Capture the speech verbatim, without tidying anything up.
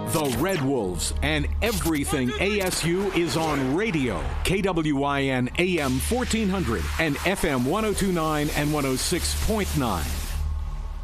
The Red Wolves and everything A S U is on radio. K W I N A M fourteen hundred and F M one oh two point nine and one oh six point nine.